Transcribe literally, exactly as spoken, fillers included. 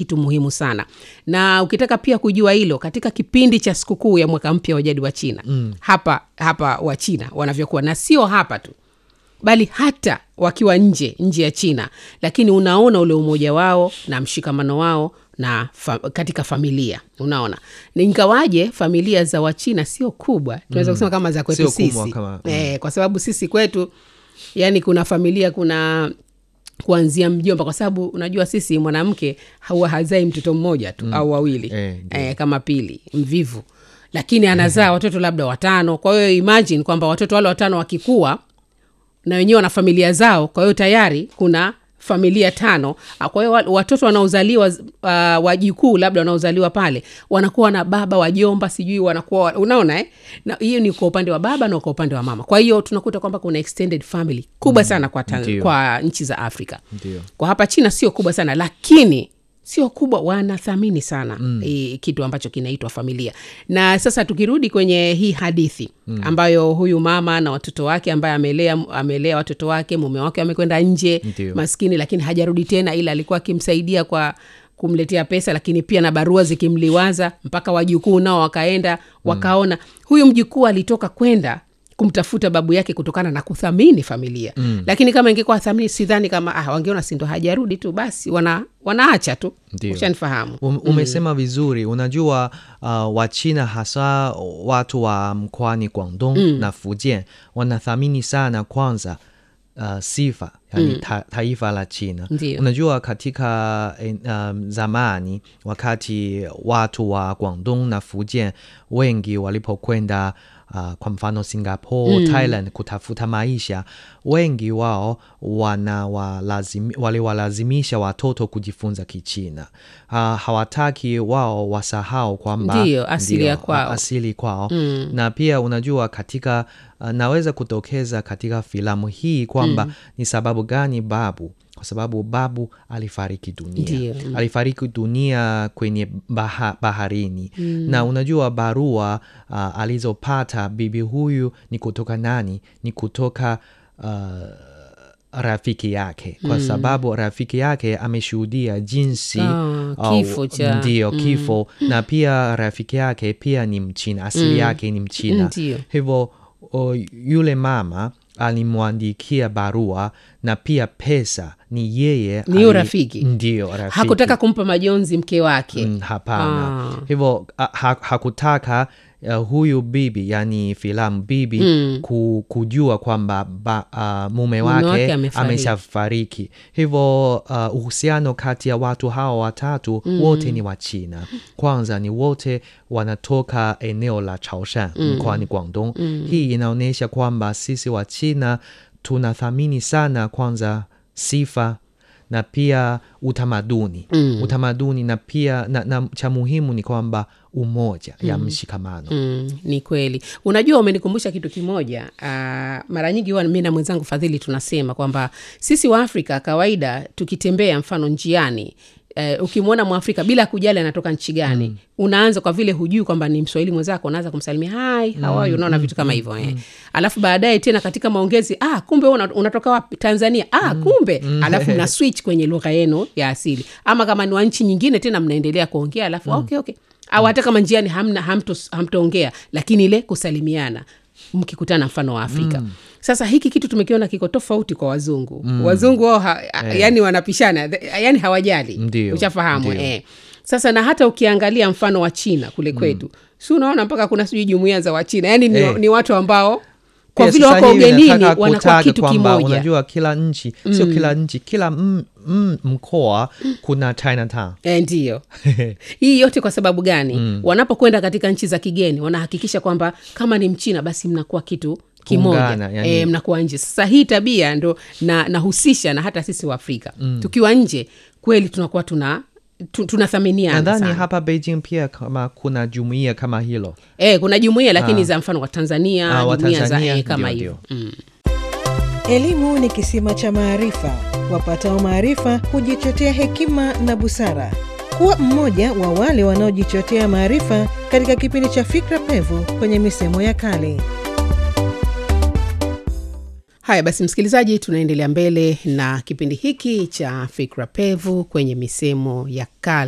kitu muhimu sana. Na ukitaka pia kujua hilo, katika kipindi cha sikukuu ya mwaka mpya wa jadi wa China, mm. hapa hapa wa China wanavyokuwa, na sio hapa tu, bali hata wakiwa nje nje ya China, lakini unaona ule umoja wao na mshikamano wao na fa, katika familia, unaona. Na ingawaje familia za Wachina sio kubwa, tunaweza mm. kusema kama za kwetu sisi. Kama, mm. eh, kwa sababu sisi kwetu yani kuna familia, kuna kuanzia mjomba, kwa sababu unajua sisi mwanamke huwa hazai mtoto mmoja tu mm. au wawili eh, eh, kama pili mvivu, lakini anazaa watoto labda watano. Kwa hiyo imagine kwamba watoto wale watano wakikua na wenyewe wana familia zao, kwa hiyo tayari kuna familia tano. Kwa hiyo watoto wanaozaliwa uh, wajukuu labda wanaozaliwa pale wanakuwa na baba, wajomba, sijui wanakuwa, unaona eh, na hiyo ni kwa upande wa baba na kwa upande wa mama. Kwa hiyo tunakuta kwamba kuna extended family kubwa sana kwa ta- kwa nchi za Afrika. Ndiyo. Kwa hapa China sio kubwa sana, lakini sio kubwa, wanathamini sana mm. e, kitu ambacho kinaitwa familia. Na sasa tukirudi kwenye hii hadithi mm. ambayo huyu mama na watoto wake, ambaye amelea amelea watoto wake, mume wake amekwenda nje maskini, lakini hajarudi tena, ila alikuwa akimsaidia kwa kumletea pesa, lakini pia na barua zikimliwaza, mpaka wajukuu nao wakaenda wakaona mm. huyu mjukuu alitoka kwenda kumtafuta babu yake kutokana na kuthamini familia. Mm. Lakini kama ingekuwa thamini, sidhani kama ah wangeona si ndo hajarudi tu basi wana wanaacha tu. Ushanifahamu. Um, umesema vizuri. Unajua uh, Wachina hasa watu wa mkoani Guangdong mm. na Fujian wanathamini sana kwanza uh, sifa, yani mm. ta, taifa la China. Ndiyo. Unajua katika um, zamani wakati watu wa Guangdong na Fujian wengi walipokwenda Uh, kwa mfano Singapore, mm. Thailand kutafuta maisha, wengi wao wana walazimi, wale walazimisha watoto kujifunza Kichina. Uh, hawataki wao wasahau kwamba ndio asili ya kwao, asili kwao. Mm. Na pia unajua katika uh, naweza kutokeza katika filamu hii kwamba mm. ni sababu gani babu, kwa sababu babu alifariki dunia. Ndiyo. Alifariki dunia kwenye baha, baharini. Mm. Na unajua barua uh, alizopata bibi huyu ni kutoka nani? Ni kutoka uh, rafiki yake. Kwa mm. sababu rafiki yake ameshuhudia jinsi oh, kifo cha ndio kifo mm. na pia rafiki yake pia ni Mchina, asili mm. yake ni Mchina. Ndiyo. Hivyo o, yule mama alimwandikia barua na pia pesa, ni yeye ni ali, rafiki. Ndio rafiki. Hakutaka kumpa majonzi mke wake. Mm, hapana. Ah. Hivyo ha, hakutaka uh, huyu bibi, yani filamu bibi mm. ku, kujua kwamba uh, mume wake, wake ameshafariki. Hivyo uh, uhusiano kati ya watu hawa watatu mm. wote ni wa China. Kwanza ni wote wanatoka eneo la Chaoshan mm. mkoani Guangdong. Mm. Hii inaonyesha kwamba sisi wa China tunathamini sana kwanza sifa na pia utamaduni. Mm. Utamaduni na pia na, na cha muhimu ni kwamba umoja mm. ya mshikamano. Mm, ni kweli. Unajua umenikumbusha kitu kimoja. Uh, mara nyingi huwa mimi na mwenzangu Fadhili tunasema kwamba sisi wa Afrika kawaida tukitembea mfano njiani, Uh, ukimwona Mwafrika bila kujali anatoka nchi gani, mm. unaanza kwa vile hujui kwamba ni Mswahili mwenzako, unaanza kumsalimia hi, how are you, unaona vitu kama hivyo eh. Mm. Alafu baadaye tena katika maongezi, ah kumbe wewe unatoka wapi? Tanzania. Ah mm. kumbe. Mm. Alafu na switch kwenye lugha yenu ya asili. Ama kama ni wa nchi nyingine tena mnaendelea kuongea, alafu mm. okay okay. Au hata kama njiani hamna hamto hamtoongea, lakini ile kusalimiana mkikutana mfano wa Afrika. Mm. Sasa hiki kitu tumekiona kiko tofauti kwa wazungu. Mm. Wazungu wao ha, eh. yani wanapishana, yani hawajali. Ushafahamu eh. Sasa na hata ukiangalia mfano wa China kule kwetu, mm. si unaona mpaka kuna sijui jumuiya za Wachina. Yani ni, eh. ni watu ambao kwa vile wako ugenini wanakuwa kitu kimoja. Unajua kila nchi, mm. sio kila nchi, kila mm, mm, mkoa kuna Chinatown. Eh, ndio. Hii yote kwa sababu gani? Mm. Wanapokwenda katika nchi za kigeni wanahakikisha kwamba kama ni Mchina basi mnakuwa kitu kimoja. Yani... E, mnakuwa nje. Sasa hii tabia ndo na nahusisha na hata sisi wa Afrika. Mm. Tukiwa nje kweli tunakuwa tuna tunathaminiana sana. Nadhani hapa Beijing pia kama kuna jumuiya kama hilo. Eh, kuna jumuiya lakini ah. za mfano wa Tanzania, ah, jumuiya za eh, kama hiyo. Mm. Elimu ni kisima cha maarifa. Wapatao maarifa hujichotea hekima na busara. Kuwa mmoja wa wale wanaojichotea maarifa katika kipindi cha Fikra Pevu kwenye misemo ya kale. Haya basi msikilizaji, tunaendelea mbele na kipindi hiki cha Fikra Pevu kwenye misemo ya kale.